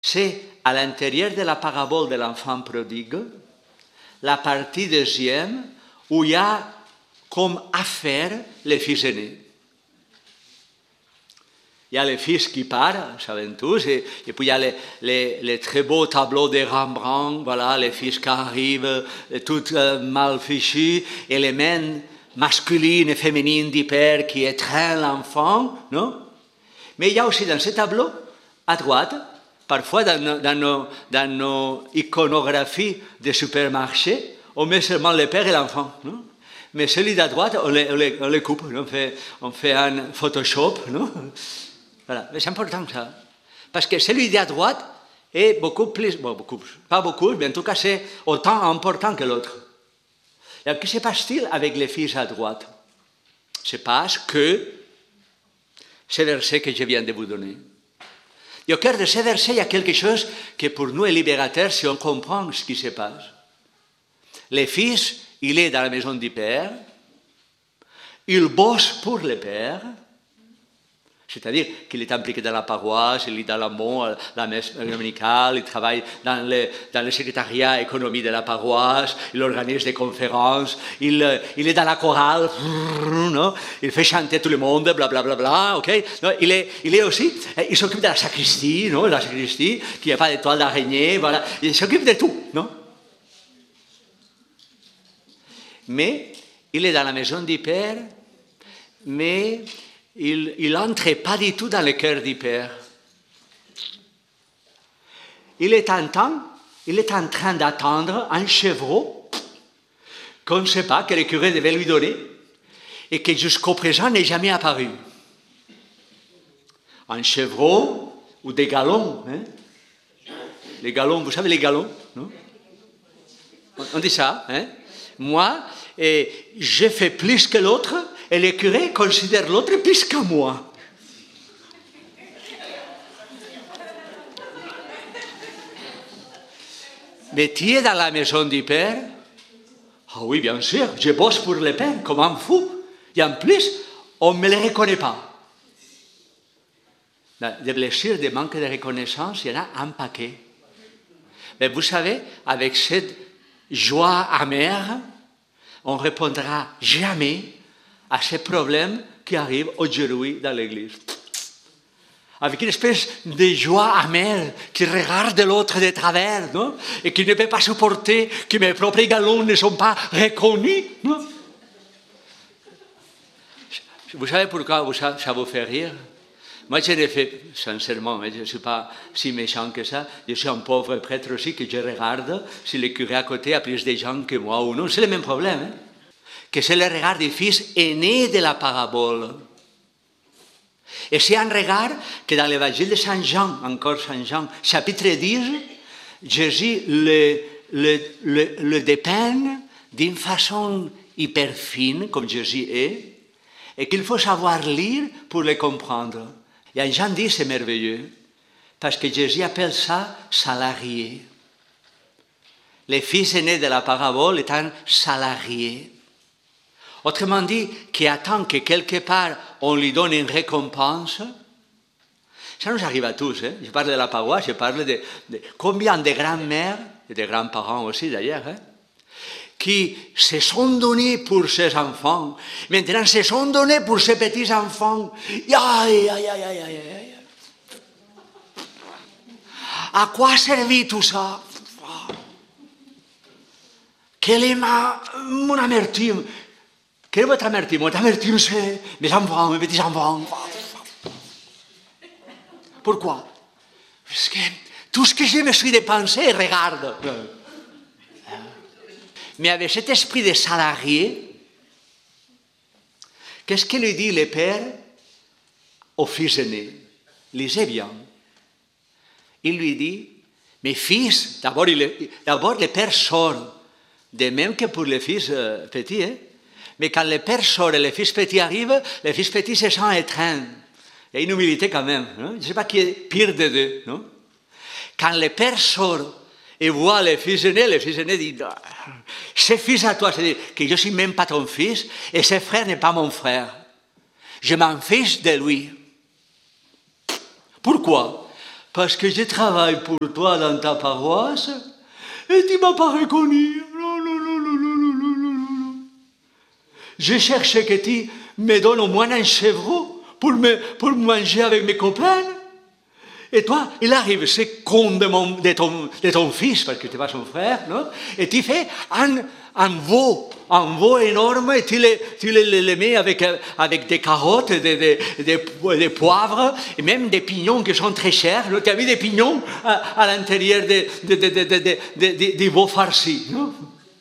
C'est à l'intérieur de la parabole de l'enfant prodigue, la partie deuxième, où il y a comme affaire les fils aînés. Il y a les fils qui partent, savent tous, et puis il y a les très beaux tableaux de Rembrandt, voilà, les fils qui arrivent, tout mal fichus, et les mains masculines et féminines du père qui étreignent l'enfant, non? Mais il y a aussi dans ce tableau, à droite, parfois dans nos iconographies de supermarché, on met seulement le père et l'enfant, non? Mais celui d'à droite, on les coupe, on fait un Photoshop, non? Voilà, mais c'est important ça. Parce que celui d'à droite est beaucoup plus, bon, pas beaucoup, mais en tout cas c'est autant important que l'autre. Et que se passe-t-il avec les fils à droite? Se passe que ce verset que je viens de vous donner. Et au cœur de ce verset, il y a quelque chose qui pour nous est libérateur si on comprend ce qui se passe. Le fils, il est dans la maison du père, il bosse pour le père, c'est-à-dire qu'il est impliqué dans la paroisse, il est dans la messe dominicale, il travaille dans le secrétariat économie de la paroisse, il organise des conférences, il est dans la chorale, non? Il fait chanter tout le monde, blablabla, bla, bla, bla, ok? Non, il est aussi, il s'occupe de la sacristie, non? La sacristie, qu'il n'y a pas d'étoile d'araignée, voilà, il s'occupe de tout, non? Mais il est dans la maison du Père, mais il n'entre pas du tout dans le cœur du Père. Il est en train d'attendre un chevreau qu'on ne sait pas, que le curé devait lui donner, et qui jusqu'au présent n'est jamais apparu. Un chevreau ou des galons. Hein? Les galons, vous savez les galons, non? On dit ça, hein? Moi, je fais plus que l'autre, et le curé considère l'autre plus que moi. Mais tu es dans la maison du Père? Ah oui, bien sûr, je bosse pour le Père comme un fou. Et en plus, on ne me le reconnaît pas. Des blessures, des manques de reconnaissance, il y en a un paquet. Mais vous savez, avec cette joie amère, on ne répondra jamais à ces problèmes qui arrivent aujourd'hui dans l'Église. Avec une espèce de joie amère qui regarde l'autre de travers, non? Et qui ne peut pas supporter que mes propres galons ne sont pas reconnus. Non? Vous savez pourquoi ça vous fait rire? Moi, je l'ai fait, sincèrement, je ne suis pas si méchant que ça. Je suis un pauvre prêtre aussi que je regarde si le curé à côté a plus de gens que moi ou non. C'est le même problème. Hein? Que c'est le regard du fils aîné de la parabole. Et c'est un regard que dans l'évangile de Saint Jean, encore Saint Jean, chapitre 10, Jésus le dépeint d'une façon hyper fine, comme Jésus est, et qu'il faut savoir lire pour le comprendre. Et en Jean 10, c'est merveilleux, parce que Jésus appelle ça salarié. Le fils aîné de la parabole est un salarié. Autrement dit, qui attend que quelque part on lui donne une récompense. Ça nous arrive à tous. Hein? Je parle de la paroisse, je parle de combien de grands-mères, et de grands-parents aussi d'ailleurs, hein, qui se sont donnés pour ses enfants, maintenant se sont donnés pour ses petits-enfants. Aïe, aïe, aïe, aïe, aïe, aïe. À quoi servit tout ça? Quelle est mon amertume? Quelle est votre amertume? Votre amertume, c'est mes enfants, mes petits-enfants. Pourquoi? Parce que tout ce que je me suis dépensé, regarde. Mais avec cet esprit de salarié, qu'est-ce que lui dit le père au fils aîné? Lisez bien. Il lui dit, mes fils, d'abord le père sort, de même que pour le fils petit, hein? Mais quand le père sort et le fils petit arrive, le fils petit se sent étreint. Il y a une humilité quand même. Non? Je ne sais pas qui est pire des deux. Non? Quand le père sort et voit le fils aîné dit, ce fils à toi, c'est-à-dire que je ne suis même pas ton fils et ce frère n'est pas mon frère. Je m'en fiche de lui. Pourquoi? parce que je travaille pour toi dans ta paroisse et tu ne m'as pas reconnu. Non, non, non, non, non, non, non, non, non. Je cherchais que tu me donnes au moins un chevreau pour manger avec mes copains. Et toi, il arrive, c'est con de ton fils, parce que tu n'es pas son frère, non? Et tu fais un veau énorme, et tu le mets avec des carottes, des poivres, et même des pignons qui sont très chers. Tu as vu des pignons à l'intérieur des veaux farcis, non?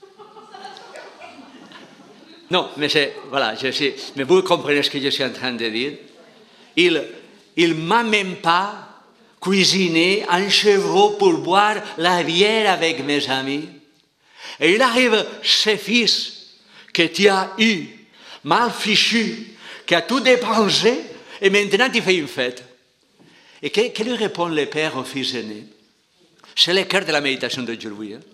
Non, mais voilà, mais vous comprenez ce que je suis en train de dire. Il ne m'a même pas cuisiner un chevreau pour boire la bière avec mes amis. Et il arrive, ce fils que tu as eu, mal fichu, qui a tout dépensé, et maintenant tu fais une fête. Et que lui répond le père au fils aîné? C'est le cœur de la méditation d'aujourd'hui. Hein?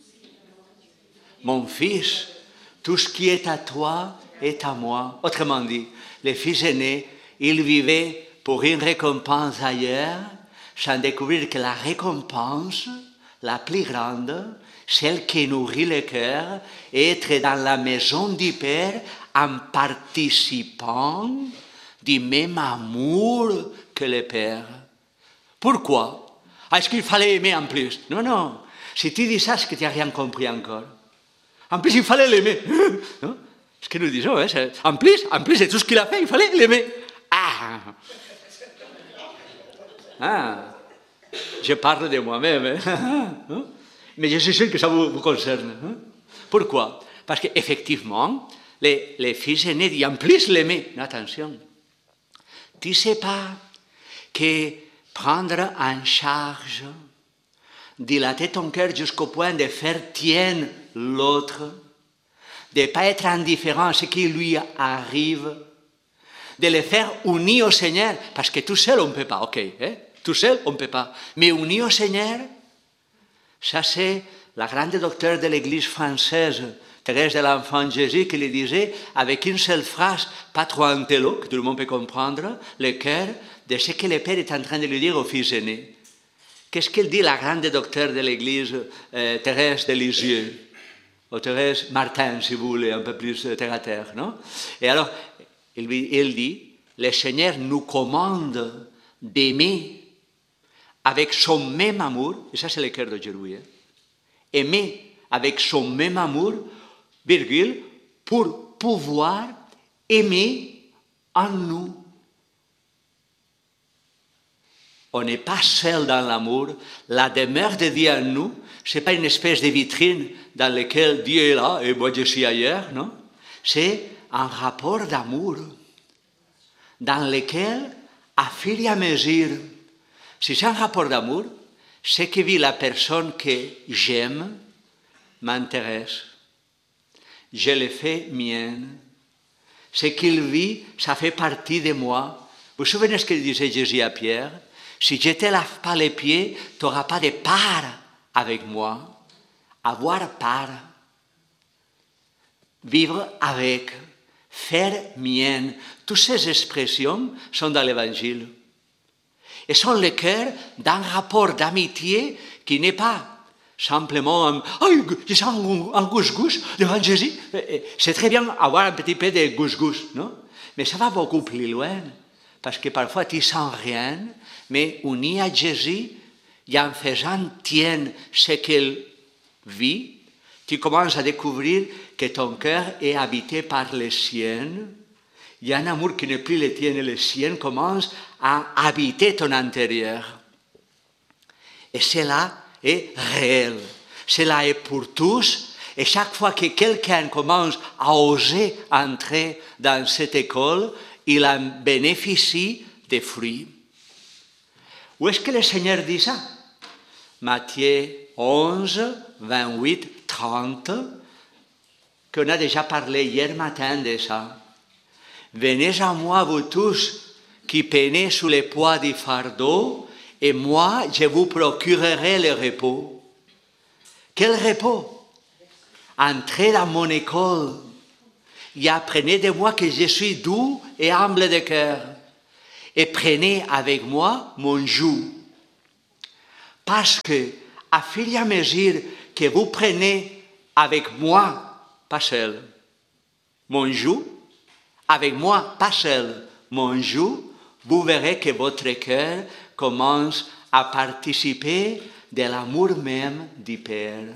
Mon fils, tout ce qui est à toi est à moi. Autrement dit, le fils aîné, il vivait pour une récompense ailleurs, sans découvrir que la récompense, la plus grande, celle qui nourrit le cœur, est être dans la maison du Père en participant du même amour que le Père. Pourquoi? Est-ce qu'il fallait aimer en plus? Non, non. Si tu dis ça, c'est que tu n'as rien compris encore. En plus, il fallait l'aimer. Non? Ce que nous disons, hein, en plus de tout ce qu'il a fait, il fallait l'aimer. Je parle de moi-même, hein? Mais je suis sûr que ça vous concerne. Hein? Pourquoi? Parce qu'effectivement, les fils aînés disent en plus l'aimer. Attention, tu ne sais pas que prendre en charge, dilater ton cœur jusqu'au point de faire tien l'autre, de ne pas être indifférent à ce qui lui arrive, de le faire unir au Seigneur, parce que tout seul on ne peut pas, ok, hein? Tout seul, on ne peut pas. Mais uni au Seigneur, ça c'est la grande docteure de l'Église française, Thérèse de l'Enfant Jésus, qui le disait avec une seule phrase, pas trop intello, que tout le monde peut comprendre, le cœur de ce que le Père est en train de lui dire au fils aîné. Qu'est-ce qu'elle dit, la grande docteure de l'Église, Thérèse de Lisieux, ou Thérèse Martin, si vous voulez, un peu plus terre à terre, non? Et alors, elle dit, le Seigneur nous commande d'aimer avec son même amour, et ça c'est le cœur d'aujourd'hui, hein? Aimer avec son même amour, virgule, pour pouvoir aimer en nous. On n'est pas seul dans l'amour. La demeure de Dieu en nous, ce n'est pas une espèce de vitrine dans laquelle Dieu est là et moi je suis ailleurs, non? C'est un rapport d'amour dans lequel, à fur et à mesure, si c'est un rapport d'amour, ce que vit la personne que j'aime m'intéresse. Je le fais mien. Ce qu'il vit, ça fait partie de moi. Vous vous souvenez ce que disait Jésus à Pierre? Si je ne te lave pas les pieds, tu n'auras pas de part avec moi. Avoir part. Vivre avec. Faire mien. Toutes ces expressions sont dans l'Évangile. Et sont le cœur d'un rapport d'amitié qui n'est pas simplement un « je sens un gouche-gouche devant Jésus ». C'est très bien avoir un petit peu de gouche-gouche, non? Mais ça va beaucoup plus loin, parce que parfois tu ne sens rien, mais uni à Jésus, et en faisant tien ce qu'il vit, tu commences à découvrir que ton cœur est habité par le sien. Il y a un amour qui n'est plus le tien et le sien commence à habiter ton intérieur. Et cela est réel. Cela est pour tous. Et chaque fois que quelqu'un commence à oser entrer dans cette école, il en bénéficie des fruits. Où est-ce que le Seigneur dit ça? Matthieu 11, 28, 30, qu'on a déjà parlé hier matin de ça. Venez à moi, vous tous, qui peinez sous le poids du fardeau, et moi, je vous procurerai le repos. Quel repos? Entrez dans mon école et apprenez de moi que je suis doux et humble de cœur. Et prenez avec moi mon joug. Parce que, à fur et à mesure que vous prenez avec moi, pas seul, mon joug, avec moi, pas seul, mon joug, vous verrez que votre cœur commence à participer de l'amour même du Père.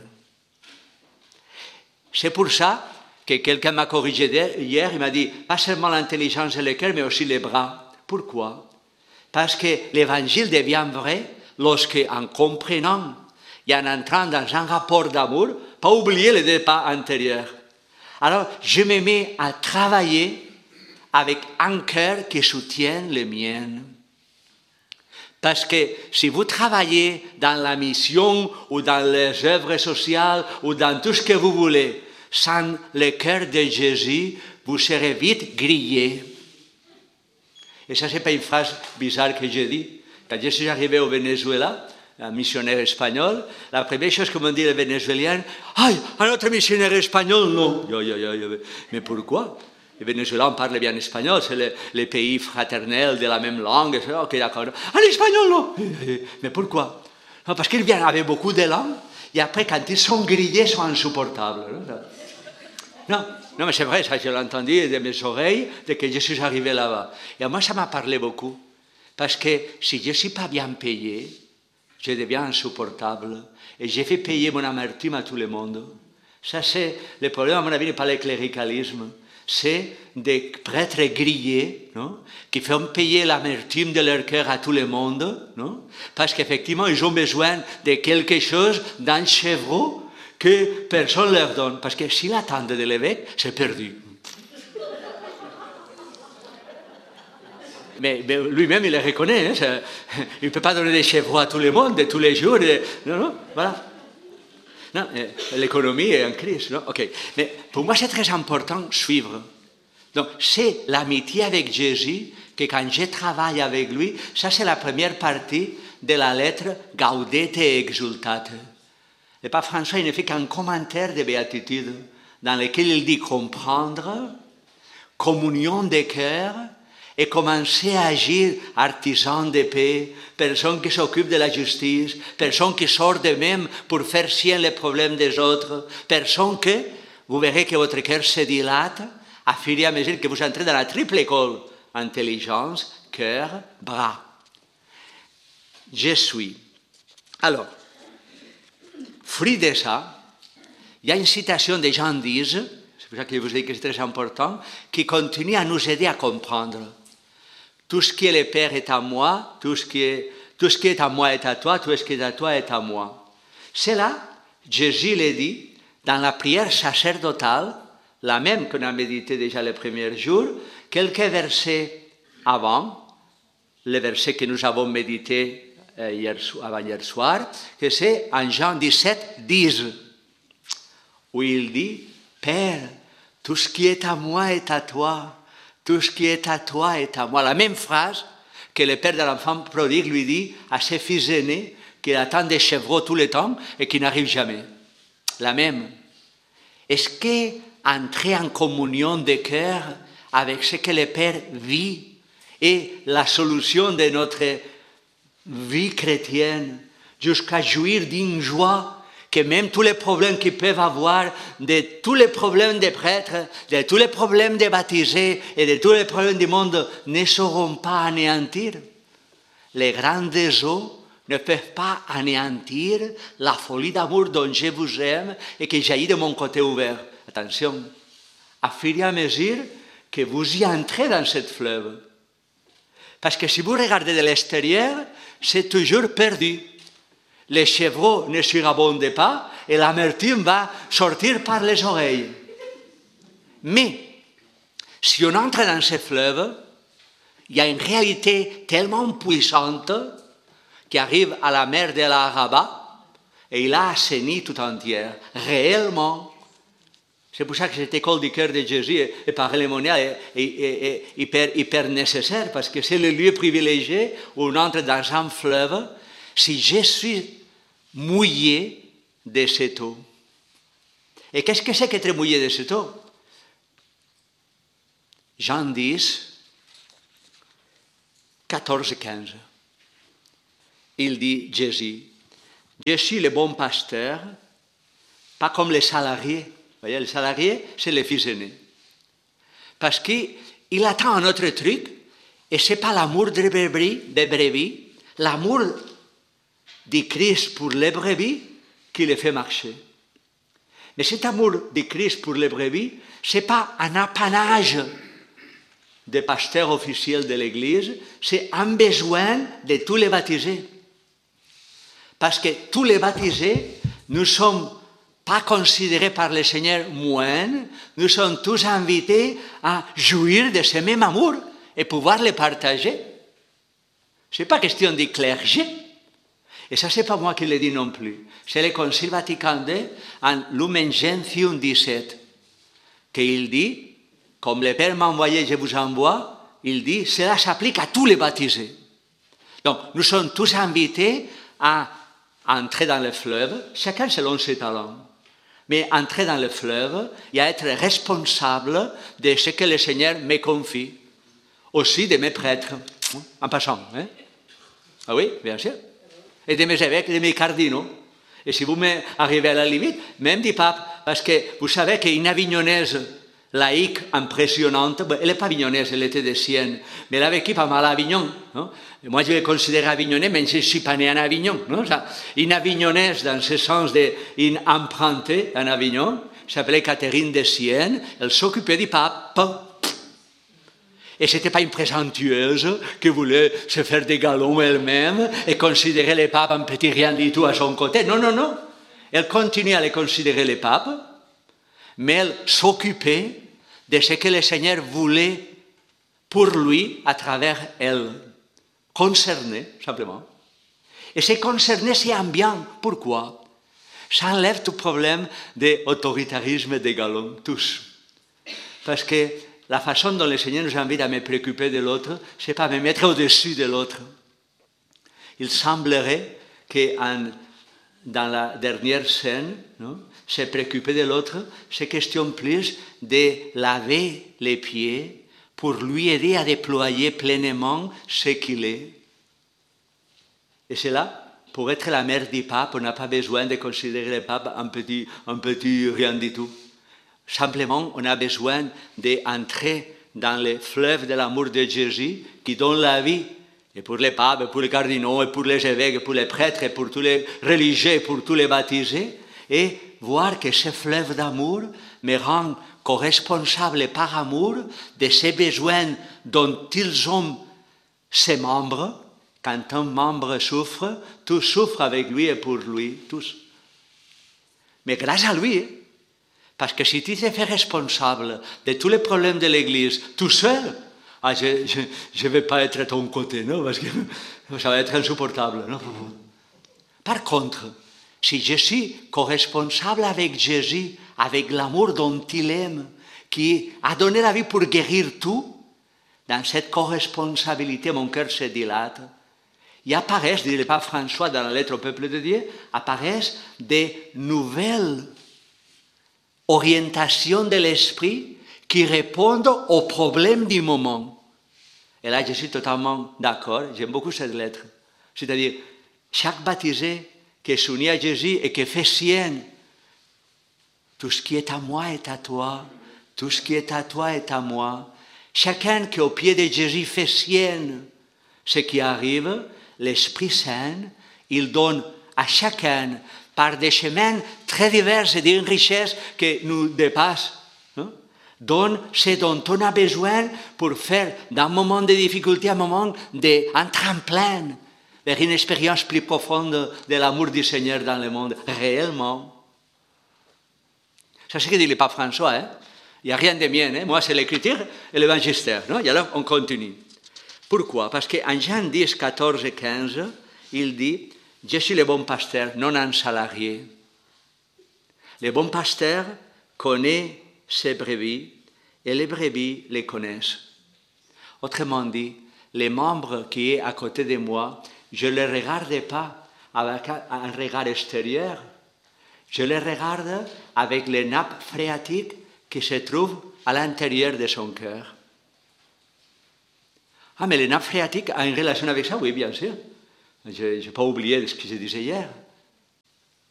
C'est pour ça que quelqu'un m'a corrigé hier, il m'a dit, pas seulement l'intelligence et le cœur, mais aussi les bras. Pourquoi? Parce que l'évangile devient vrai lorsque, en comprenant et en entrant dans un rapport d'amour, pas oublier le débat intérieur. Alors, je me mets à travailler avec un cœur qui soutient le mien. Parce que si vous travaillez dans la mission ou dans les œuvres sociales ou dans tout ce que vous voulez, sans le cœur de Jésus, vous serez vite grillé. Et ça, ce n'est pas une phrase bizarre que j'ai dit. Quand je suis arrivé au Venezuela, un missionnaire espagnol, la première chose que m'ont dit les Vénézuéliens, « Aïe, un autre missionnaire espagnol, non !» Mais pourquoi? Les Vénézuéliens parlent bien espagnol, c'est les pays fraternels de la même langue. Ok, d'accord. En espagnol, non. Mais pourquoi? Non, parce qu'ils viennent avec beaucoup de langues, et après, quand ils sont grillés, ils sont insupportables. Non, mais c'est vrai, ça, je l'ai entendu de mes oreilles, dès que je suis arrivé là-bas. Et moi, ça m'a parlé beaucoup. Parce que si je ne suis pas bien payé, je deviens insupportable. Et j'ai fait payer mon amertume à tout le monde. Ça, c'est le problème, à mon avis, n'est pas le cléricalisme. C'est des prêtres grillés, non, qui font payer l'amertume de leur cœur à tout le monde, non, parce qu'effectivement, ils ont besoin de quelque chose d'un chevreau que personne ne leur donne. Parce que s'ils attendent de l'évêque, c'est perdu. Mais lui-même, il le reconnaît. Hein, il ne peut pas donner des chevreaux à tout le monde, de tous les jours. Non, voilà. Non, l'économie est en crise. Non? Okay. Mais pour moi, c'est très important de suivre. Donc, c'est l'amitié avec Jésus que quand je travaille avec lui, ça c'est la première partie de la lettre Gaudete et Exultate. Le pape François, il ne fait qu'un commentaire de béatitude dans lequel il dit comprendre, communion des cœurs, et commencer à agir artisan de paix, personne qui s'occupe de la justice, personne qui sort d'eux-mêmes pour faire sien les problèmes des autres, personne que, vous verrez que votre cœur se dilate à fur et à mesure que vous entrez dans la triple école, intelligence, cœur, bras. Je suis. Alors, fruit de ça, il y a une citation de Jean 10, c'est pour ça que je vous ai dit que c'est très important, qui continue à nous aider à comprendre. Tout ce qui est le Père est à moi, tout ce qui est à moi est à toi, tout ce qui est à toi est à moi. C'est là, Jésus l'a dit, dans la prière sacerdotale, la même qu'on a médité déjà les premiers jours, quelques versets avant, le verset que nous avons médité avant hier soir, que c'est en Jean 17, 10, où il dit, Père, tout ce qui est à moi est à toi. Tout ce qui est à toi est à moi. La même phrase que le père de l'enfant prodigue lui dit à ses fils aînés qu'il attend des chevreaux tout le temps et qui n'arrivent jamais. La même. Est-ce qu'entrer en communion de cœur avec ce que le Père vit est la solution de notre vie chrétienne jusqu'à jouir d'une joie que même tous les problèmes qu'ils peuvent avoir, de tous les problèmes des prêtres, de tous les problèmes des baptisés et de tous les problèmes du monde ne sauront pas anéantir. Les grandes eaux ne peuvent pas anéantir la folie d'amour dont je vous aime et qui jaillit de mon côté ouvert. Attention, à fur et à mesure que vous y entrez dans cette fleuve. Parce que si vous regardez de l'extérieur, c'est toujours perdu. Les chevreaux ne surabondent pas et l'amertume va sortir par les oreilles. Mais, si on entre dans ce fleuve, il y a une réalité tellement puissante qui arrive à la mer de l'Araba et il a assaini tout entière, réellement. C'est pour ça que cette école du cœur de Jésus est patrimoniale et hyper nécessaire parce que c'est le lieu privilégié où on entre dans un fleuve. Si je suis mouillé de cette eau. Et qu'est-ce que c'est qu'être mouillé de cette eau? Jean 10, 14, 15. Il dit, Jésus, Je suis le bon pasteur, pas comme les salariés. Vous voyez, les salariés, c'est les fils aînés. Parce qu'il attend un autre truc, et ce n'est pas l'amour des brebis, l'amour du Christ pour les brebis qui les fait marcher. Mais cet amour du Christ pour les brebis, ce n'est pas un apanage des pasteurs officiels de l'Église, c'est un besoin de tous les baptisés. Parce que tous les baptisés ne sont pas considérés par le Seigneur moines, nous sommes tous invités à jouir de ce même amour et pouvoir le partager. Ce n'est pas question du clergé. Et ça, ce n'est pas moi qui le dis non plus. C'est le Concile Vatican II, en Lumen Gentium 17, qu'il dit, comme le Père m'a envoyé, je vous envoie, il dit, cela s'applique à tous les baptisés. Donc, nous sommes tous invités à entrer dans le fleuve, chacun selon ses talents. Mais entrer dans le fleuve et à être responsable de ce que le Seigneur me confie. Aussi de mes prêtres, en passant. Hein? Ah oui, bien sûr. Et de mes évêques, de mes cardinaux. Et si vous m'arrivez à la limite, même du pape, parce que vous savez qu'une avignonnaise laïque impressionnante, elle n'est pas avignonnaise, elle était de Sienne, mais elle a vécu pas mal à Avignon. Non? Et moi, je l'ai considérée avignonnaise, mais je ne suis pas né en Avignon. Non? Une avignonnaise, dans ce sens d'une empruntée en Avignon, s'appelait Catherine de Sienne, elle s'occupait du pape. Et ce n'était pas une présentueuse qui voulait se faire des galons elle-même et considérer les papes un petit rien du tout à son côté. Non, non, non. Elle continuait à les considérer les papes, mais elle s'occupait de ce que le Seigneur voulait pour lui à travers elle. Concernée, simplement. Et c'est concerné, c'est un bien. Pourquoi? Ça enlève tout problème d'autoritarisme et des galons, tous. Parce que la façon dont le Seigneur nous invite à me préoccuper de l'autre, ce n'est pas me mettre au-dessus de l'autre. Il semblerait que dans la dernière scène, se préoccuper de l'autre, c'est question plus de laver les pieds pour lui aider à déployer pleinement ce qu'il est. Et c'est là, pour être la mère du pape, on n'a pas besoin de considérer le pape un petit rien du tout. Simplement, on a besoin d'entrer dans le fleuve de l'amour de Jésus qui donne la vie, et pour les papes, et pour les cardinaux, et pour les évêques, et pour les prêtres, et pour tous les religieux, et pour tous les baptisés, et voir que ce fleuve d'amour me rend co-responsable par amour de ces besoins dont ils ont ces membres. Quand un membre souffre, tous souffrent avec lui et pour lui, tous. Mais grâce à lui, parce que si tu te fais responsable de tous les problèmes de l'Église tout seul, je ne vais pas être à ton côté, non, parce que ça va être insupportable. Non? Par contre, si je suis co-responsable avec Jésus, avec l'amour dont il aime, qui a donné la vie pour guérir tout, dans cette co-responsabilité, mon cœur se dilate. Et apparaissent, dit le pape François dans la lettre au peuple de Dieu, apparaissent des nouvelles orientations de l'esprit qui répondent aux problèmes du moment. Et là, je suis totalement d'accord, j'aime beaucoup cette lettre. C'est-à-dire, chaque baptisé qui s'unit à Jésus et qui fait sienne, tout ce qui est à moi est à toi, tout ce qui est à toi est à moi. Chacun qui au pied de Jésus fait sienne ce qui arrive, l'Esprit Saint, il donne à chacun, par des chemins très divers et d'une richesse qui nous dépasse, donne ce dont on a besoin pour faire d'un moment de difficulté un moment un tremplin vers une expérience plus profonde de l'amour du Seigneur dans le monde, réellement. C'est ce que dit le pape François, hein? Il n'y a rien de mien, hein? Moi c'est l'écriture et le magistère, non? Et alors on continue. Pourquoi? Parce qu'en Jean 10, 14 et 15, il dit « Je suis le bon pasteur, non un salarié. Le bon pasteur connaît ses brebis et les brebis les connaissent. » Autrement dit, les membres qui sont à côté de moi, je ne les regarde pas avec un regard extérieur. Je les regarde avec les nappes phréatiques qui se trouvent à l'intérieur de son cœur. Ah, mais les nappes phréatiques ont une relation avec ça? Oui, bien sûr. Je n'ai pas oublié ce que je disais hier.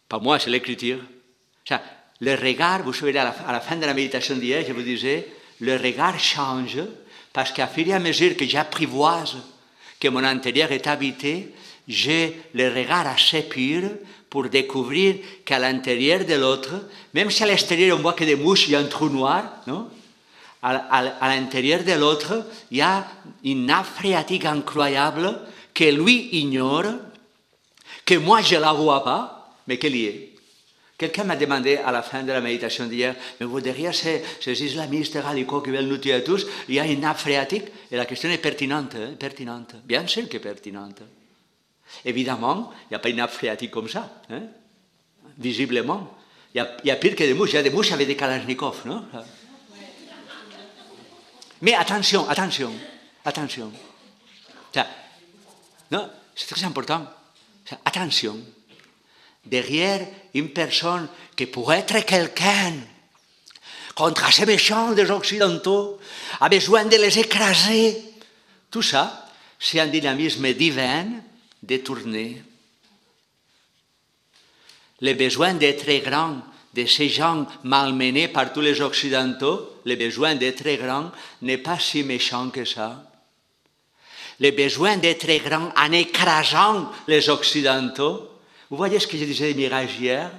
Pas moi, c'est l'écriture. Le regard, vous savez, à la fin de la méditation d'hier, je vous disais, le regard change parce qu'à fur et à mesure que j'apprivoise que mon intérieur est habité, j'ai le regard assez pur pour découvrir qu'à l'intérieur de l'autre, même si à l'extérieur on voit que des mouches, il y a un trou noir, non? À l'intérieur de l'autre, il y a une nappe phréatique incroyable que lui ignore, que moi je ne la vois pas, mais qu'elle y est. Quelqu'un m'a demandé à la fin de la méditation d'hier, mais vous derrière ces islamistes radicaux qui veulent nous tuer tous, il y a une nappe phréatique? Et la question est pertinente, hein, pertinente. Bien sûr que pertinente. Évidemment, il n'y a pas une nappe phréatique comme ça, hein, visiblement. Il y a pire que des mouches, il y a des mouches avec des kalachnikovs, non? Mais attention, attention, attention. Non, c'est très important. Attention. Derrière une personne qui pourrait être quelqu'un contre ces méchants des Occidentaux, a besoin de les écraser. Tout ça, c'est un dynamisme divin détourné. Le besoin d'être grand de ces gens malmenés par tous les Occidentaux, le besoin d'être grand n'est pas si méchant que ça. Le besoin d'être grand en écrasant les Occidentaux. Vous voyez ce que je disais des mirages hier?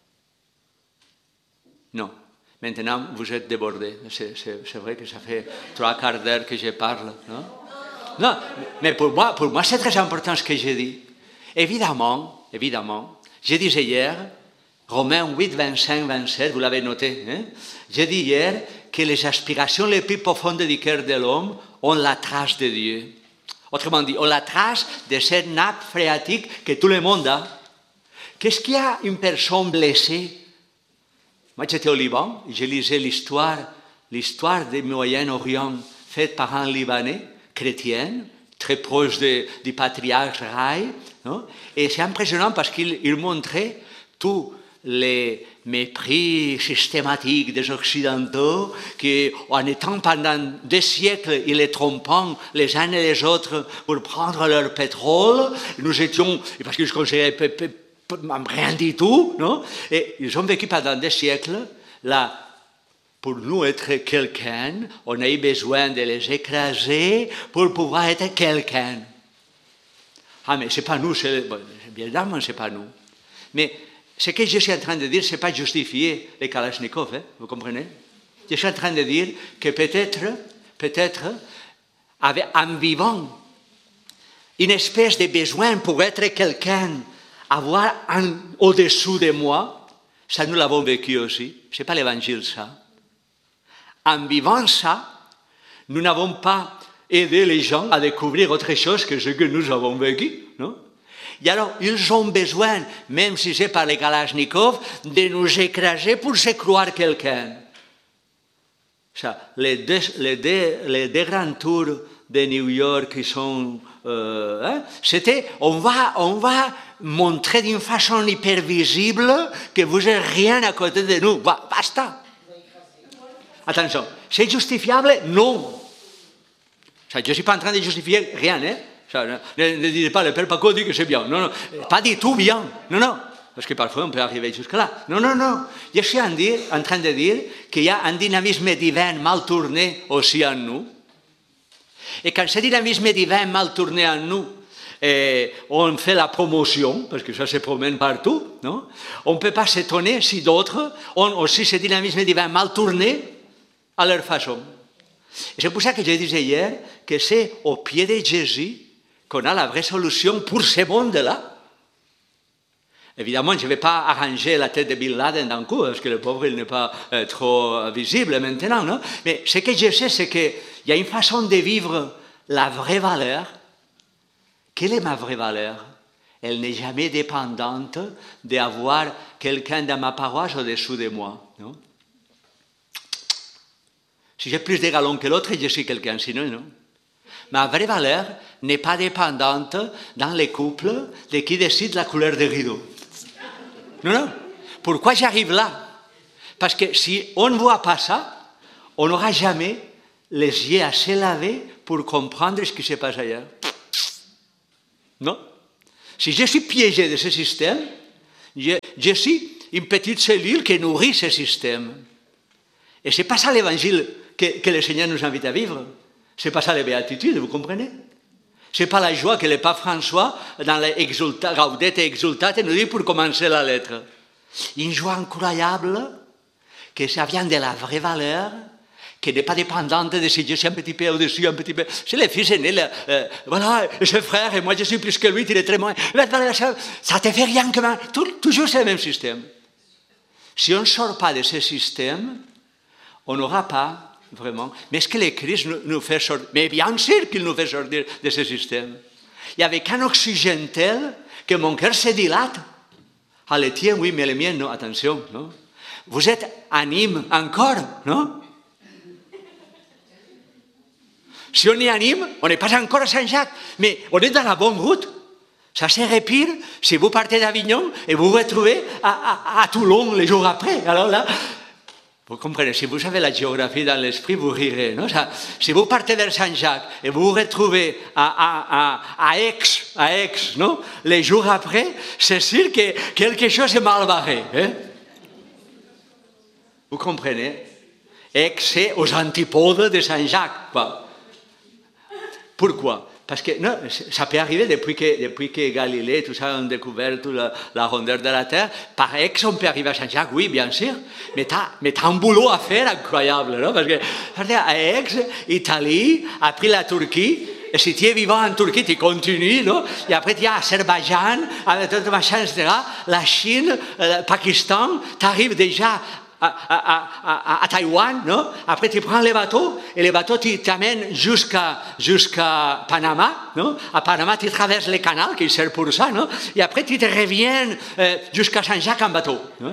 Non. Maintenant, vous êtes débordés. C'est vrai que ça fait 3/4 d'heure que je parle. Non, mais pour moi c'est très important ce que j'ai dit. Évidemment, je disais hier, Romains 8, 25, 27, vous l'avez noté, hein? J'ai dit hier que les aspirations les plus profondes du cœur de l'homme ont la trace de Dieu. Autrement dit, ont la trace de cette nappe phréatique que tout le monde a. Qu'est-ce qu'il y a une personne blessée? Moi, j'étais au Liban, je lisais l'histoire du Moyen-Orient faite par un Libanais, chrétien, très proche du patriarche Rai. Non? Et c'est impressionnant parce qu'il montrait tous les mépris systématiques des Occidentaux qui, en étant pendant des siècles, ils les trompant les uns et les autres pour prendre leur pétrole, nous étions, parce qu'ils se considéraient rien du tout, non? Et ils ont vécu pendant des siècles, là, pour nous être quelqu'un, on a eu besoin de les écraser pour pouvoir être quelqu'un. Ah, mais c'est pas nous, bien évidemment, c'est pas nous. Mais ce que je suis en train de dire, c'est pas justifier les Kalachnikov, hein, vous comprenez? Je suis en train de dire que peut-être, en vivant une espèce de besoin pour être quelqu'un, avoir au-dessous de moi, ça nous l'avons vécu aussi. Ce n'est pas l'évangile, ça. En vivant ça, nous n'avons pas aidé les gens à découvrir autre chose que ce que nous avons vécu, non? Et alors, ils ont besoin, même si c'est par les Kalachnikov, de nous écraser pour se croire quelqu'un. Ça, les deux grands tours de New York qui sont... c'était, on va montrer d'une façon hyper visible que vous n'avez rien à côté de nous. Basta. Attention, c'est justifiable? Non. Ça, je ne suis pas en train de justifier rien, hein? Ça, ne dites pas, le Père Paco dit que c'est bien. Non, pas du tout bien. Non. Parce que parfois on peut arriver jusque-là. Non. Je suis en train de dire qu'il y a un dynamisme divin mal tourné aussi en nous. Et quand ce dynamisme divin mal tourné en nous, on fait la promotion, parce que ça se promène partout, non? On ne peut pas s'étonner si d'autres ont aussi ce dynamisme divin mal tourné à leur façon. Et c'est pour ça que je disais hier que c'est au pied de Jésus qu'on a la vraie solution pour ce monde-là. Évidemment, je ne vais pas arranger la tête de Bin Laden d'un coup, parce que le pauvre, il n'est pas trop visible maintenant, non? Mais ce que je sais, c'est qu'il y a une façon de vivre la vraie valeur. Quelle est ma vraie valeur? Elle n'est jamais dépendante d'avoir quelqu'un dans ma paroisse au-dessous de moi, non? Si j'ai plus de galons que l'autre, je suis quelqu'un, sinon, non. Ma vraie valeur n'est pas dépendante dans les couples de qui décide la couleur des rideaux. Non. Pourquoi j'arrive là? Parce que si on ne voit pas ça, on n'aura jamais les yeux assez lavés pour comprendre ce qui se passe ailleurs. Non. Si je suis piégé de ce système, Je suis une petite cellule qui nourrit ce système. Et ce n'est pas ça l'évangile que le Seigneur nous invite à vivre. Ce n'est pas ça les béatitudes, vous comprenez? Ce n'est pas la joie que le pape François, dans les Gaudete et Exultate, nous dit pour commencer la lettre. Une joie incroyable, que ça vient de la vraie valeur, qui n'est pas dépendante de si je suis un petit peu au-dessus, un petit peu. C'est le fils aîné, voilà, ce frère, et moi je suis plus que lui, il est très moins. Ça ne te fait rien que mal. Toujours c'est le même système. Si on ne sort pas de ce système, on n'aura pas vraiment. Mais est-ce que le Christ nous fait sortir? Mais bien sûr qu'il nous fait sortir de ce système. Il y avait qu'un oxygène tel que mon cœur se dilate. Ah, le tien, oui, mais le mien, non, attention, non? Vous êtes anime encore, non? Si on est anime, on n'est pas encore à Saint-Jacques, mais on est dans la bonne route. Ça serait pire si vous partez d'Avignon et vous vous retrouvez à Toulon les jours après. Alors là, vous comprenez, si vous avez la géographie dans l'esprit, vous rirez. Non? Si vous partez vers Saint-Jacques et vous vous retrouvez à Aix, non? Les jours après, c'est sûr que quelque chose est mal barré. Hein? Vous comprenez? Aix, c'est aux antipodes de Saint-Jacques, quoi. Pourquoi? Parce que non, ça peut arriver depuis que Galilée, tout ça, ont découvert toute la rondeur de la Terre. Par Aix, on peut arriver à Saint-Jacques, oui, bien sûr. Mais t'as un boulot à faire incroyable, non? Parce que à Aix, Italie, après la Turquie, et si tu es vivant en Turquie, tu continues, non? Et après, tu as Azerbaïdjan, avec tout machin, etc. La Chine, le Pakistan, tu arrives déjà à Taïwan, non? Après tu prends les bateaux et les bateaux t'amènent jusqu'à Panama, non? À Panama tu traverses le canal qui sert pour ça, non? Et après tu te reviens jusqu'à Saint-Jacques en bateau, non?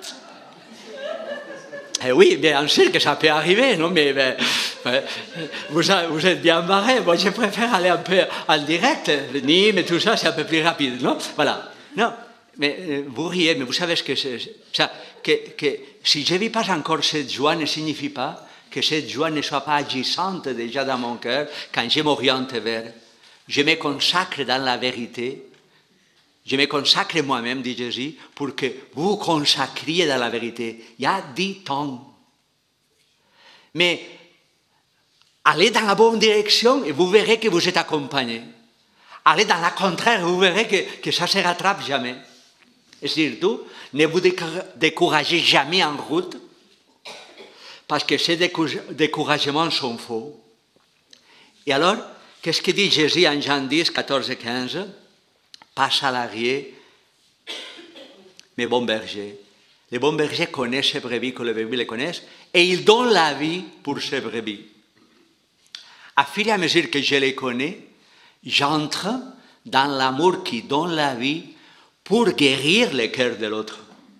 Et oui, bien sûr que ça peut arriver, non? Mais vous êtes bien marrés. Moi je préfère aller un peu en direct. Nîmes et tout ça, c'est un peu plus rapide, non? Voilà. Non. Mais vous riez, mais vous savez ce que c'est ça, que si je ne vis pas encore cette joie, ne signifie pas que cette joie ne soit pas agissante déjà dans mon cœur quand je m'oriente vers. Je me consacre dans la vérité, je me consacre moi-même, dit Jésus, pour que vous vous consacriez dans la vérité. Il y a 10 temps. Mais allez dans la bonne direction et vous verrez que vous êtes accompagné. Allez dans la contraire, vous verrez que ça ne se rattrape jamais. Et surtout, ne vous découragez jamais en route, parce que ces découragements sont faux. Et alors, qu'est-ce que dit Jésus en Jean 10, 14 et 15? Pas salariés, mais bons bergers. Les bons bergers connaissent ces brebis que les brebis les connaissent, et ils donnent la vie pour ces brebis. À fur et à mesure que je les connais, j'entre dans l'amour qui donne la vie pour guérir le cœur de l'autre.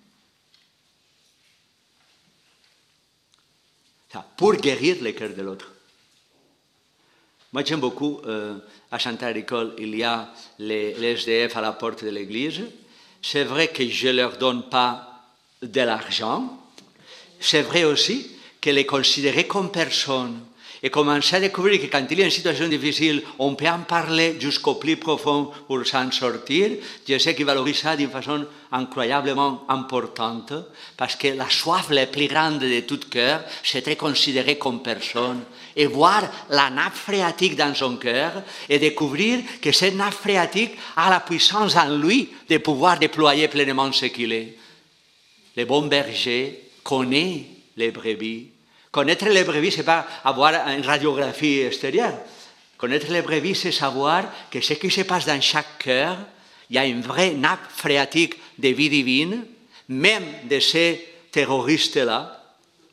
Pour guérir le cœur de l'autre. Moi, j'aime beaucoup, à Saint-Agricole, il y a les SDF à la porte de l'église. C'est vrai que je ne leur donne pas de l'argent. C'est vrai aussi que les considérer comme personnes et commencer à découvrir que quand il y a une situation difficile, on peut en parler jusqu'au plus profond pour s'en sortir. Je sais qu'ils valorisent ça d'une façon incroyablement importante, parce que la soif la plus grande de tout cœur, c'est de considérer comme personne et voir la nappe phréatique dans son cœur et découvrir que cette nappe phréatique a la puissance en lui de pouvoir déployer pleinement ce qu'il est. Le bon berger connaît les brebis. Connaître les brebis, ce n'est pas avoir une radiographie extérieure. Connaître les brebis, c'est savoir que ce qui se passe dans chaque cœur, il y a une vraie nappe phréatique de vie divine, même de ces terroristes-là.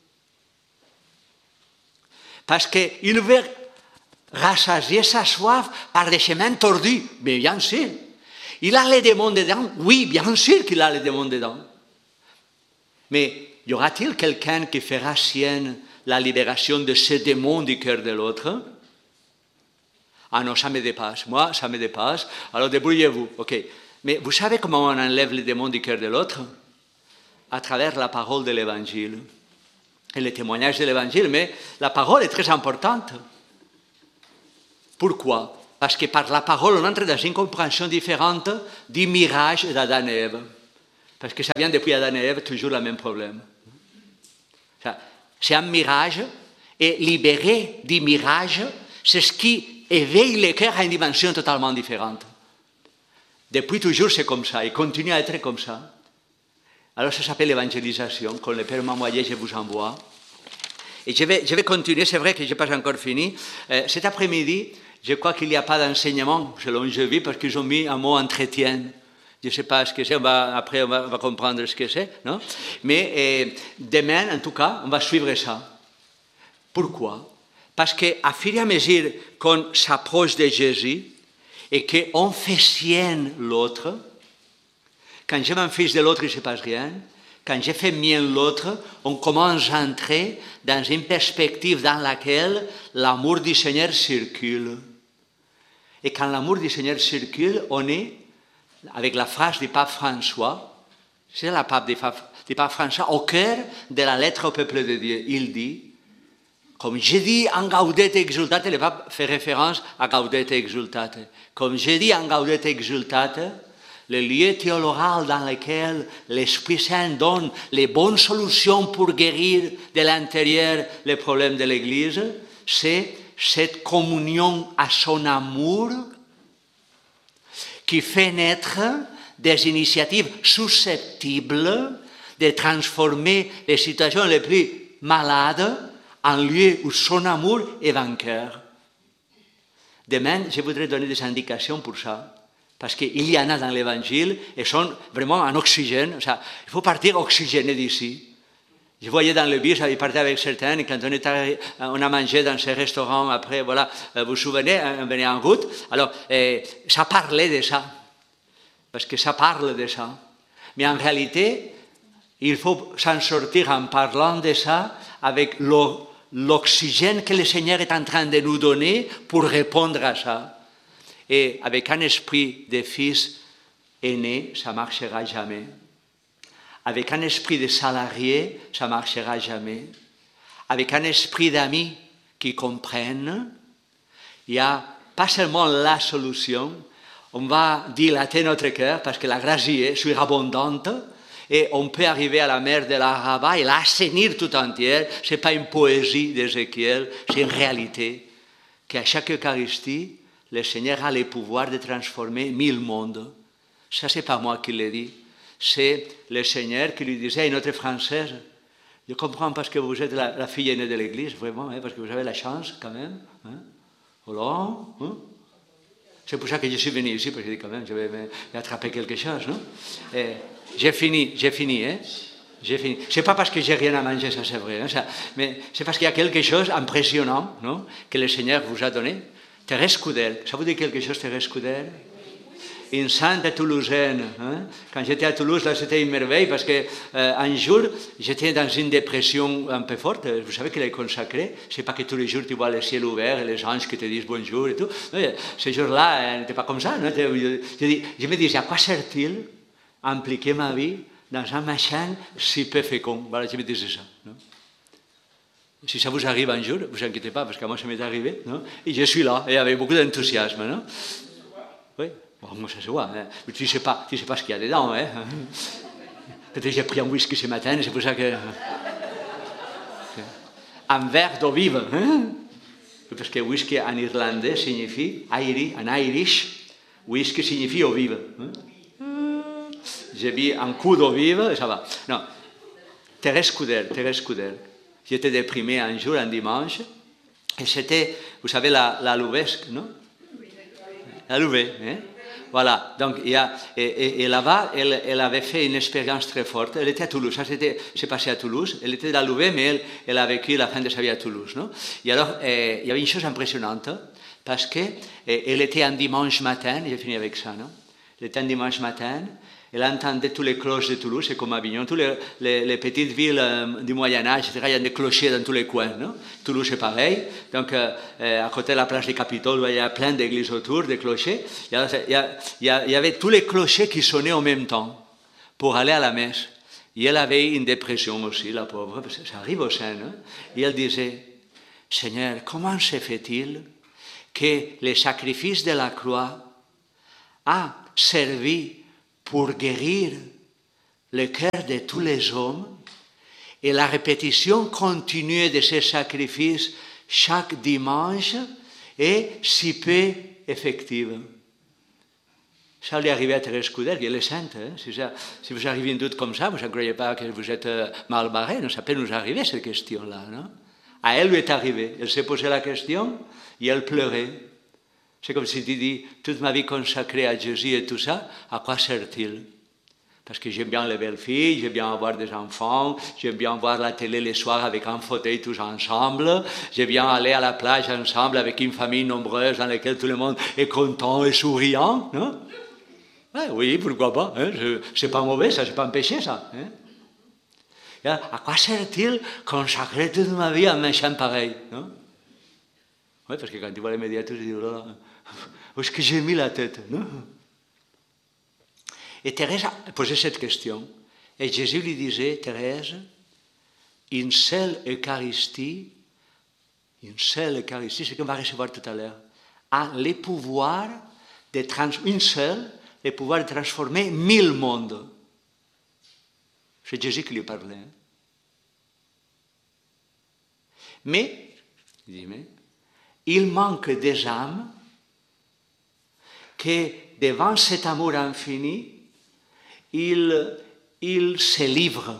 Parce qu'il veut rassasier sa soif par des chemins tordus. Mais bien sûr. Il a les démons dedans. Oui, bien sûr qu'il a les démons dedans. Mais y aura-t-il quelqu'un qui fera sienne la libération de ces démons du cœur de l'autre? Ah non, ça me dépasse. Moi, ça me dépasse. Alors débrouillez-vous. Ok. Mais vous savez comment on enlève les démons du cœur de l'autre? À travers la parole de l'Évangile. Et le témoignage de l'Évangile, mais la parole est très importante. Pourquoi? Parce que par la parole, on entre dans une compréhension différente du mirage d'Adam et Ève. Parce que ça vient depuis Adam et Ève, toujours le même problème. C'est un mirage, et libéré du mirage, c'est ce qui éveille le cœur à une dimension totalement différente. Depuis toujours, c'est comme ça, et continue à être comme ça. Alors ça s'appelle l'évangélisation, quand le Père m'a envoyé, je vous envoie. Et je vais continuer, c'est vrai que je n'ai pas encore fini. Cet après-midi, je crois qu'il n'y a pas d'enseignement, selon je vis, parce qu'ils ont mis un mot entretien. Je ne sais pas ce que c'est, après on va comprendre ce que c'est, non? Mais demain, en tout cas, on va suivre ça. Pourquoi? Parce qu'à fur et à mesure qu'on s'approche de Jésus et qu'on fait sienne l'autre, quand je m'en fiche de l'autre, il ne se passe rien. Quand je fais mien l'autre, on commence à entrer dans une perspective dans laquelle l'amour du Seigneur circule. Et quand l'amour du Seigneur circule, on est, avec la phrase du pape François, c'est la pape du pape François, au cœur de la lettre au peuple de Dieu. Il dit, comme je dis en Gaudete Exultate, le pape fait référence à Gaudete Exultate. Comme je dis en Gaudete Exultate, le lieu théologal dans lequel l'Esprit Saint donne les bonnes solutions pour guérir de l'intérieur les problèmes de l'Église, c'est cette communion à son amour qui fait naître des initiatives susceptibles de transformer les situations les plus malades en lieu où son amour est vainqueur. Demain, je voudrais donner des indications pour ça. Parce qu'il y en a dans l'Évangile et sont vraiment en oxygène. Il faut partir oxygéné d'ici. Je voyais dans le bus, j'avais parti avec certains, et quand on a mangé dans ces restaurants, après, voilà, vous vous souvenez, on venait en route. Alors, ça parlait de ça. Parce que ça parle de ça. Mais en réalité, il faut s'en sortir en parlant de ça avec l'oxygène que le Seigneur est en train de nous donner pour répondre à ça. Et avec un esprit de fils aîné, ça ne marchera jamais. Avec un esprit de salarié, ça ne marchera jamais. Avec un esprit d'amis qui comprennent, il n'y a pas seulement la solution, on va dilater notre cœur parce que la grâce y est surabondante et on peut arriver à la mer de l'Araba et l'assainir tout entière. Ce n'est pas une poésie d'Ézéchiel, c'est une réalité qu'à chaque Eucharistie, le Seigneur a le pouvoir de transformer 1000 mondes. Ça, ce n'est pas moi qui l'ai dit. C'est le Seigneur qui lui disait à une autre Française, je comprends parce que vous êtes la fille aînée de l'Église, vraiment, parce que vous avez la chance quand même. Hollande, c'est pour ça que je suis venu ici, parce que quand même, je vais attraper quelque chose. Non? J'ai fini. J'ai fini. C'est pas parce que j'ai rien à manger, ça c'est vrai, mais c'est parce qu'il y a quelque chose d'impressionnant, non, que le Seigneur vous a donné. Thérèse Coudel, ça vous dit quelque chose, Thérèse Coudel? Une sainte toulousaine. Quand j'étais à Toulouse, là, c'était une merveille parce qu'un jour, j'étais dans une dépression un peu forte. Vous savez qu'elle est consacrée. Je ne sais pas que tous les jours, tu vois le ciel ouvert et les anges qui te disent bonjour et tout. Ce jour-là, elle n'était pas comme ça. Non? Je me disais, à quoi sert-il impliquer ma vie dans un machin si peu fécond? Voilà, je me disais ça. Non? Si ça vous arrive un jour, ne vous inquiétez pas, parce que moi, ça m'est arrivé. Non? Et je suis là, et avec beaucoup d'enthousiasme. Non? Oui. Bon, moi, ça se voit. Hein. Mais tu ne sais pas ce qu'il y a dedans. Hein. Peut-être que j'ai pris un whisky ce matin, c'est pour ça que... Un verre d'eau vive. Hein? Parce que whisky en irlandais signifie, en Irish, whisky signifie eau vive. Hein? J'ai bu un coup d'eau vive, et ça va. Non. Thérèse Coudel. J'étais déprimé un jour, un dimanche, et c'était, vous savez, la Louvesque, non? La Louvet, hein? Voilà, donc et là-bas, elle avait fait une expérience très forte. Elle était à Toulouse, ça s'est passé à Toulouse. Elle était à Louvet, mais elle a vécu la fin de sa vie à Toulouse. Non? Et alors, il y avait une chose impressionnante, parce qu'elle était un dimanche matin, j'ai fini avec ça, non? Elle était un dimanche matin, elle entendait tous les cloches de Toulouse, c'est comme Avignon, toutes les petites villes du Moyen-Âge, etc. Il y a des clochers dans tous les coins. Non? Toulouse, c'est pareil. Donc, à côté de la place du Capitole, il y a plein d'églises autour, des clochers. Il y avait tous les clochers qui sonnaient en même temps pour aller à la messe. Et elle avait une dépression aussi, la pauvre, parce que ça arrive au sein. Hein? Et elle disait, Seigneur, comment se fait-il que le sacrifice de la croix a servi pour guérir le cœur de tous les hommes et la répétition continue de ces sacrifices chaque dimanche est si peu effective. Ça lui est arrivé à Thérèse Couder, qui est sainte. Hein? Si vous arrivez une doute comme ça, vous ne croyez pas que vous êtes mal barré. Non, ça peut nous arriver, cette question-là. Non? À elle lui est arrivé. Elle s'est posé la question et elle pleurait. C'est comme si tu dis, toute ma vie consacrée à Jésus et tout ça, à quoi sert-il? Parce que j'aime bien les belles filles, j'aime bien avoir des enfants, j'aime bien voir la télé les soirs avec un fauteuil tous ensemble, j'aime bien aller à la plage ensemble avec une famille nombreuse dans laquelle tout le monde est content et souriant. Non? Ouais, oui, pourquoi pas, hein? C'est pas mauvais, ça, c'est pas un péché, ça. Hein? À quoi sert-il consacrer toute ma vie à un méchant pareil? Oui, parce que quand tu vois les médias, tu te dis, oh là là, où est-ce que j'ai mis la tête? Non? Et Thérèse a posé cette question. Et Jésus lui disait, Thérèse, une seule Eucharistie, c'est qu'on va recevoir tout à l'heure, a le pouvoir de transformer 1000 mondes. C'est Jésus qui lui parlait. Hein? Mais, il manque des âmes que, devant cet amour infini, il se livre.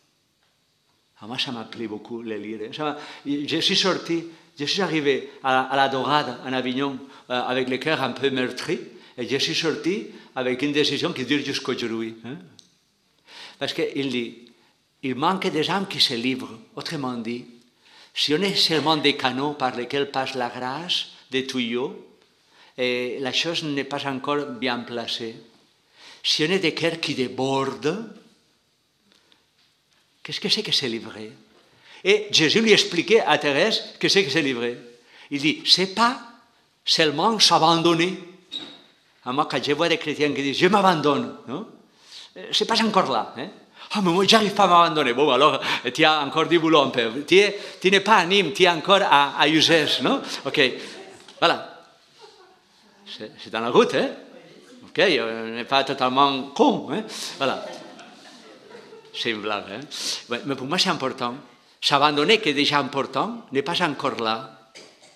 Moi, ça m'a plu beaucoup le lire. Je suis arrivé à la Dorade, en Avignon, avec le cœur un peu meurtri, et je suis sorti avec une décision qui dure jusqu'aujourd'hui. Hein? Parce qu'il dit, il manque des âmes qui se livrent. Autrement dit, si on est seulement des canaux par lesquels passe la grâce, des tuyaux, et la chose n'est pas encore bien placée. Si on est des cœurs qui débordent, qu'est-ce que c'est que se livrer? Et Jésus lui expliquait à Thérèse que c'est que se livrer. Il dit, c'est pas seulement s'abandonner. Moi, quand je vois des chrétiens qui disent, je m'abandonne, non? C'est pas encore là. Hein? Ah, mais moi, j'arrive pas à m'abandonner. Bon, alors, tu as encore du boulot un peu. Tu n'es pas à Nîmes, tu es encore à Uzès, non? Ok, voilà. C'est dans la route, hein? Ok, on n'est pas totalement con, hein? Voilà. C'est une blague, hein? Ouais, mais pour moi, c'est important. S'abandonner, qui est déjà important, n'est pas encore là.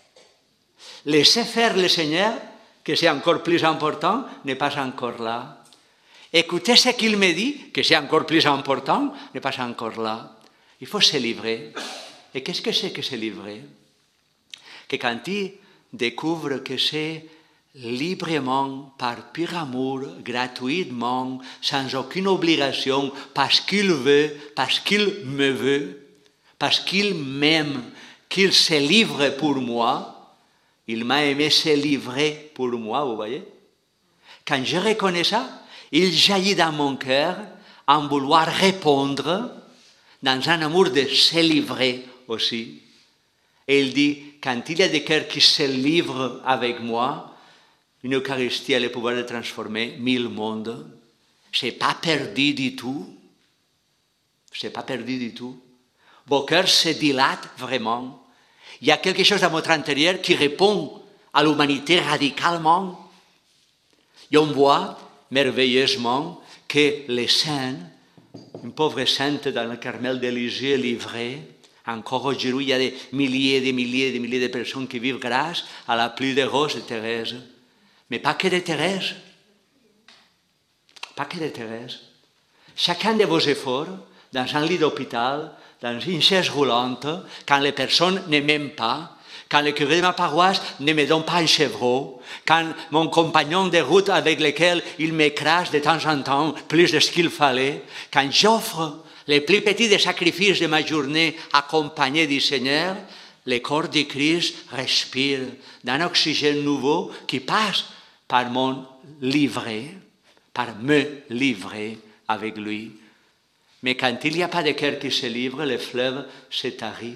Laisser faire le Seigneur, que c'est encore plus important, n'est pas encore là. Écouter ce qu'il me dit, que c'est encore plus important, n'est pas encore là. Il faut se livrer. Et qu'est-ce que c'est que se livrer? Que quand tu découvres que c'est librement, par pur amour, gratuitement, sans aucune obligation, parce qu'il veut, parce qu'il me veut, parce qu'il m'aime, qu'il se livre pour moi, il m'a aimé se livrer pour moi, vous voyez? Quand je reconnais ça, il jaillit dans mon cœur en vouloir répondre dans un amour de se livrer aussi. Et il dit, quand il y a des cœurs qui se livrent avec moi, une Eucharistie a le pouvoir de transformer 1000 mondes. C'est pas perdu du tout. C'est pas perdu du tout. Vos cœurs se dilatent vraiment. Il y a quelque chose dans votre intérieur qui répond à l'humanité radicalement. Et on voit merveilleusement que les saints, une pauvre sainte dans le Carmel de Lisieux livrée, encore aujourd'hui, il y a des milliers de personnes qui vivent grâce à la pluie de roses de Thérèse. Mais pas que de Thérèse. Pas que de Thérèse. Chacun de vos efforts, dans un lit d'hôpital, dans une chaise roulante, quand les personnes ne m'aiment pas, quand le curé de ma paroisse ne me donne pas un chevreau, quand mon compagnon de route avec lequel il m'écrase de temps en temps plus de ce qu'il fallait, quand j'offre les plus petits des sacrifices de ma journée accompagnés du Seigneur, le corps du Christ respire d'un oxygène nouveau qui passe par mon livret, par me livrer avec lui. Mais quand il n'y a pas de cœur qui se livre, le fleuve se tarit.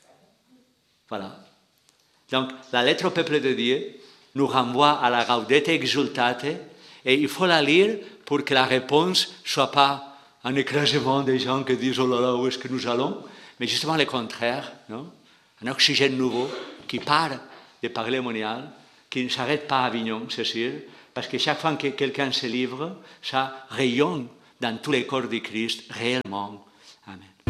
Voilà. Donc, la lettre au peuple de Dieu nous renvoie à la Gaudete Exultate et il faut la lire pour que la réponse ne soit pas un écrasement des gens qui disent « Oh là là, où est-ce que nous allons ?» mais justement le contraire, non? Un oxygène nouveau qui part de parler monial, qui ne s'arrête pas à Avignon, c'est sûr, parce que chaque fois que quelqu'un se livre, ça rayonne dans tous les corps du Christ réellement. Amen.